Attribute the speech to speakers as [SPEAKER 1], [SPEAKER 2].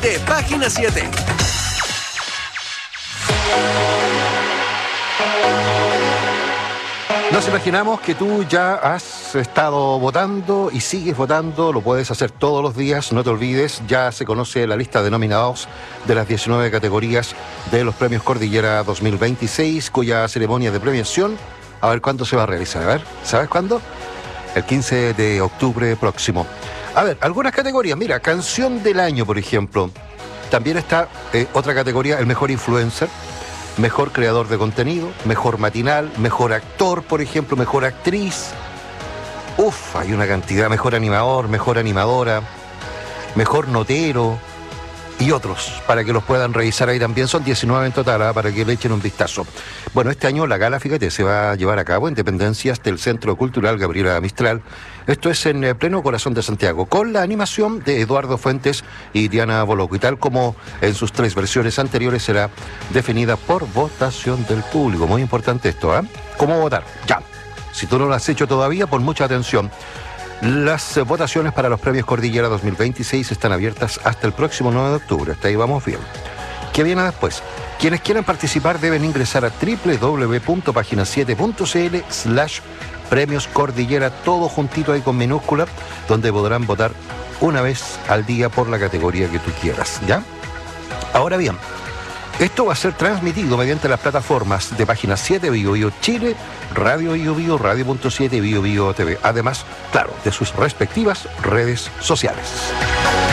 [SPEAKER 1] de Página 7.
[SPEAKER 2] Nos imaginamos que tú ya has estado votando y sigues votando, lo puedes hacer todos los días, no te olvides, ya se conoce la lista de nominados de las 19 categorías de los Premios Cordillera 2026, cuya ceremonia de premiación, a ver cuándo se va a realizar, a ver, ¿sabes cuándo? El 15 de octubre próximo. A ver, algunas categorías, mira, Canción del Año, por ejemplo, también está otra categoría, el Mejor Influencer, Mejor Creador de Contenido, Mejor Matinal, Mejor Actor, por ejemplo, Mejor Actriz. Uf, hay una cantidad, Mejor Animador, Mejor Animadora, Mejor Notero y otros, para que los puedan revisar ahí también. Son 19 en total, para que le echen un vistazo. Bueno, este año la gala, fíjate, se va a llevar a cabo en dependencias del Centro Cultural Gabriela Mistral. Esto es en pleno corazón de Santiago, con la animación de Eduardo Fuentes y Diana Boloco. Y tal como en sus 3 versiones anteriores, será definida por votación del público. Muy importante esto, ¿eh? ¿Cómo votar? Ya. Si tú no lo has hecho todavía, pon mucha atención. Las votaciones para los Premios Cordillera 2026 están abiertas hasta el próximo 9 de octubre. Hasta ahí vamos bien. ¿Qué viene después? Quienes quieran participar deben ingresar a www.paginasiete.cl/Premios Cordillera, todo juntito ahí con minúscula, donde podrán votar una vez al día por la categoría que tú quieras, ¿ya? Ahora bien, esto va a ser transmitido mediante las plataformas de Página 7, Bio Bio Chile, Radio Bio Bio, Radio.7 y Bio Bio TV. Además, claro, de sus respectivas redes sociales.